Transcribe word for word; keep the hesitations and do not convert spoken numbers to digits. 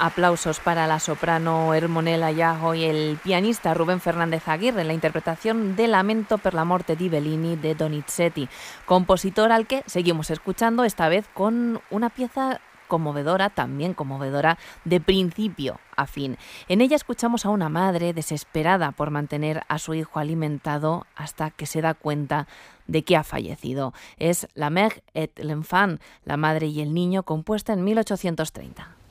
aplausos para la soprano Ermonela Iago y el pianista Rubén Fernández Aguirre en la interpretación de Lamento per la morte di Bellini de Donizetti, compositor al que seguimos escuchando, esta vez con una pieza conmovedora, también conmovedora, de principio a fin. En ella escuchamos a una madre desesperada por mantener a su hijo alimentado hasta que se da cuenta de que ha fallecido. Es La Mère et l'Enfant, la madre y el niño, compuesta en mil ochocientos treinta.